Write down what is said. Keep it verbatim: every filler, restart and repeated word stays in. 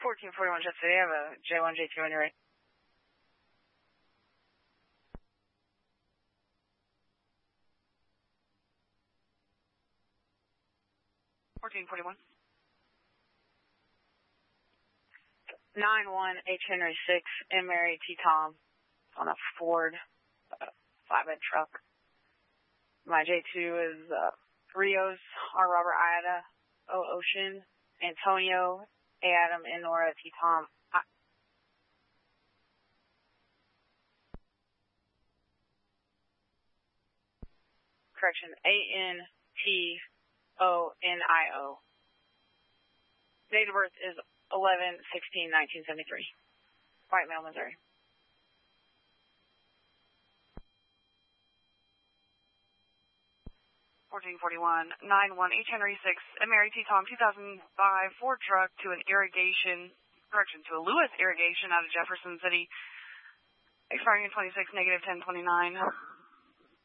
fourteen forty-one Jet City, I have a J one, J two on your right. fourteen forty-one. nine one H Henry six, M Mary T Tom on a Ford uh, flatbed truck. My J two is uh, Rios, R Robert Ida, O Ocean, Antonio, A Adam, N Nora, T Tom. I Correction, A N T O N I O. Date of birth is eleven sixteen nineteen seventy-three. White male, Missouri. fourteen forty-one, nine one H Henry six, M Mary T Tom, two thousand five Ford truck to an irrigation, correction, to a Lewis irrigation out of Jefferson City, expiring in twenty-six, negative ten twenty-nine.